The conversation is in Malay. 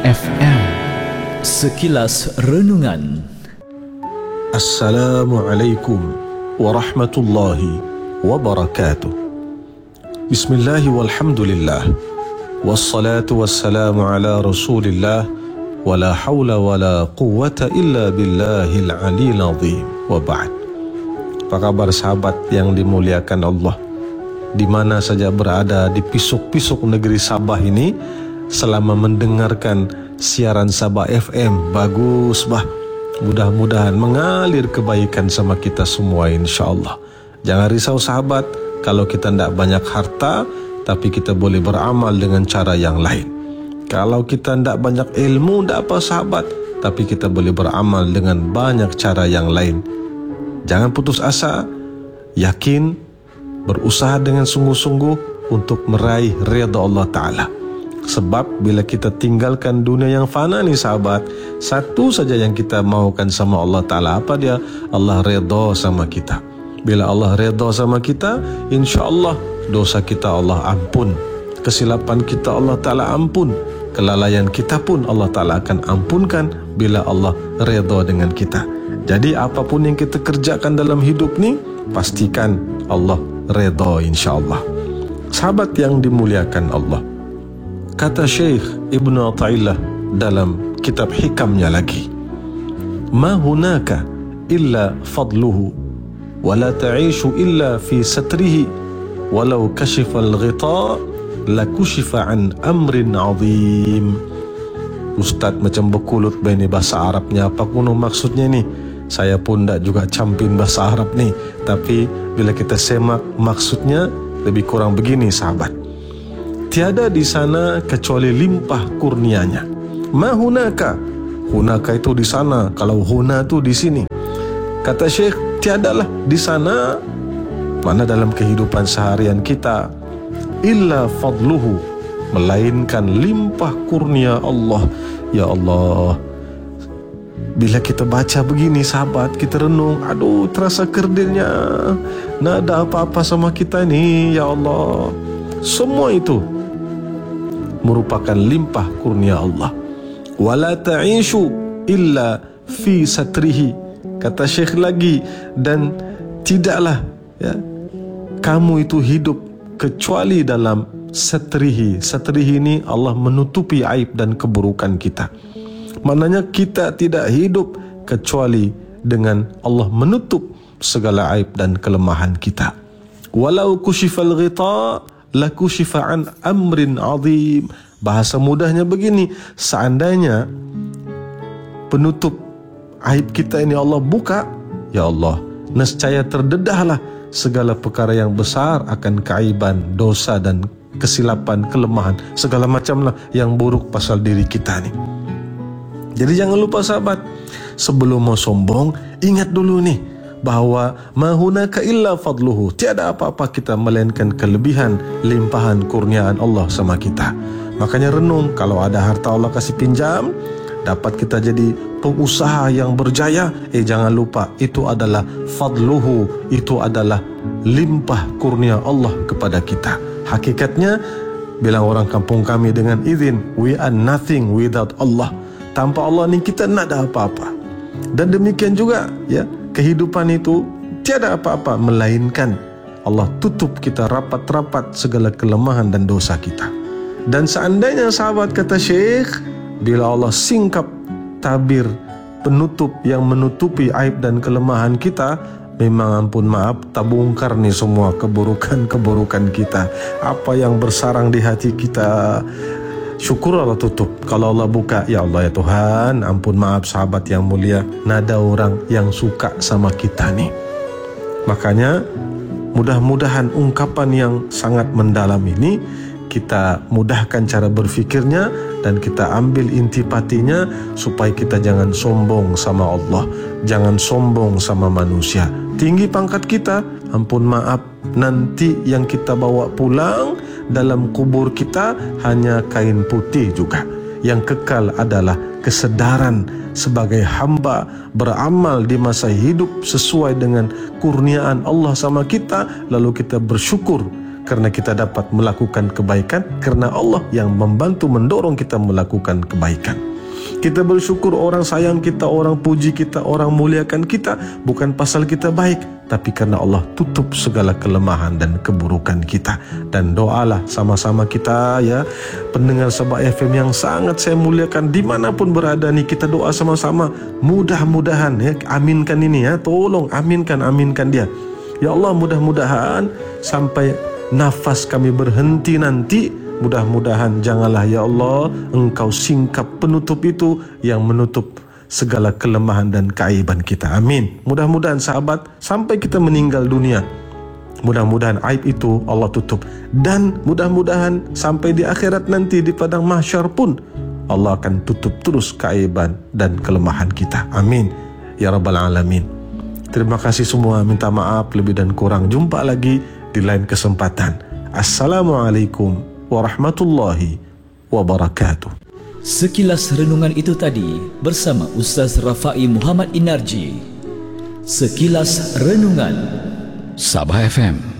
FM. Sekilas Renungan. Assalamualaikum warahmatullahi wabarakatuh. Bismillah walhamdulillah, wassalatu wassalamu ala rasulillah, wala hawla wala quwwata illa billahil aliyil azim. Wa ba'd. Apa kabar sahabat yang dimuliakan Allah, di mana saja berada di pisuk-pisuk negeri Sabah ini, selama mendengarkan siaran Sabah FM. Bagus bah, mudah-mudahan mengalir kebaikan sama kita semua insyaAllah. Jangan risau sahabat, kalau kita tidak banyak harta, tapi kita boleh beramal dengan cara yang lain. Kalau kita tidak banyak ilmu, tidak apa sahabat, tapi kita boleh beramal dengan banyak cara yang lain. Jangan putus asa, yakin, berusaha dengan sungguh-sungguh untuk meraih ridha Allah Ta'ala. Sebab bila kita tinggalkan dunia yang fana ni sahabat, satu saja yang kita mahukan sama Allah Ta'ala. Apa dia? Allah redha sama kita. Bila Allah redha sama kita, insyaAllah dosa kita Allah ampun, kesilapan kita Allah Ta'ala ampun, kelalaian kita pun Allah Ta'ala akan ampunkan bila Allah redha dengan kita. Jadi apapun yang kita kerjakan dalam hidup ni, pastikan Allah redha insyaAllah. Sahabat yang dimuliakan Allah, kata Syekh Ibn Athaillah dalam kitab hikamnya lagi, ma hunaka illa fadluhu wa la ta'ishu illa fi satrihi walau kashifa al-ghita la kushifa an amrin azim. Ustaz macam berkulut ini bahasa Arabnya apa kuno maksudnya ni. Saya pun tak juga campin bahasa Arab ni, tapi bila kita semak maksudnya lebih kurang begini sahabat. Tiada di sana kecuali limpah kurnianya. Ma hunaka, hunaka itu di sana, kalau huna itu di sini. Kata Syekh, tiadalah di sana, mana dalam kehidupan seharian kita, illa fadluhu, melainkan limpah kurnia Allah. Ya Allah, bila kita baca begini sahabat, kita renung, aduh terasa kerdilnya, tak ada apa-apa sama kita ni. Ya Allah, semua itu merupakan limpah kurnia Allah. Wala ta'ishu illa fi satrihi, kata Syekh lagi, dan tidaklah kamu itu hidup kecuali dalam satrihi. Satrihi ini Allah menutupi aib dan keburukan kita. Maknanya kita tidak hidup kecuali dengan Allah menutup segala aib dan kelemahan kita. Walau kushifal ghita la kushifa an amrin azim. Bahasa mudahnya begini, seandainya penutup aib kita ini Allah buka, ya Allah, nescaya terdedahlah segala perkara yang besar akan keaiban, dosa dan kesilapan, kelemahan, segala macamlah yang buruk pasal diri kita ni. Jadi jangan lupa sahabat, sebelum mau sombong, ingat dulu nih bahawa ma hunaka illa fadluhu, tiada apa-apa kita melainkan kelebihan, limpahan kurniaan Allah sama kita. Makanya renung, kalau ada harta Allah kasih pinjam, dapat kita jadi pengusaha yang berjaya, jangan lupa itu adalah fadluhu, itu adalah limpah kurnia Allah kepada kita. Hakikatnya, bilang orang kampung kami dengan izin, we are nothing without Allah. Tanpa Allah ni kita tak ada apa-apa. Dan demikian juga kehidupan itu tiada apa-apa melainkan Allah tutup kita rapat-rapat segala kelemahan dan dosa kita. Dan seandainya sahabat, kata Syekh, bila Allah singkap tabir penutup yang menutupi aib dan kelemahan kita, memang ampun maaf, tabungkar ni semua keburukan-keburukan kita. Apa yang bersarang di hati kita, syukur Allah tutup. Kalau Allah buka, ya Allah ya Tuhan, ampun maaf sahabat yang mulia, nada orang yang suka sama kita nih. Makanya mudah-mudahan ungkapan yang sangat mendalam ini kita mudahkan cara berfikirnya dan kita ambil intipatinya, supaya kita jangan sombong sama Allah, jangan sombong sama manusia. Tinggi pangkat kita, ampun maaf, nanti yang kita bawa pulang dalam kubur kita hanya kain putih juga. Yang kekal adalah kesedaran sebagai hamba beramal di masa hidup sesuai dengan kurniaan Allah sama kita, lalu kita bersyukur karena kita dapat melakukan kebaikan, karena Allah yang membantu mendorong kita melakukan kebaikan. Kita bersyukur orang sayang kita, orang puji kita, orang muliakan kita, bukan pasal kita baik, tapi karena Allah tutup segala kelemahan dan keburukan kita. Dan doalah sama-sama kita ya, pendengar Sabah FM yang sangat saya muliakan, dimanapun berada nih, kita doa sama-sama. Mudah-mudahan ya, aminkan ini ya, tolong aminkan dia. Ya Allah, mudah-mudahan sampai nafas kami berhenti nanti, mudah-mudahan janganlah ya Allah Engkau singkap penutup itu yang menutup segala kelemahan dan keaiban kita. Amin. Mudah-mudahan sahabat, sampai kita meninggal dunia, mudah-mudahan aib itu Allah tutup. Dan mudah-mudahan sampai di akhirat nanti, di padang mahsyar pun Allah akan tutup terus keaiban dan kelemahan kita. Amin ya rabbal alamin. Terima kasih semua, minta maaf lebih dan kurang. Jumpa lagi di lain kesempatan. Assalamualaikum warahmatullahi wabarakatuh. Sekilas renungan itu tadi bersama Ustaz Rafai Muhammad Inarji. Sekilas renungan Sabah FM.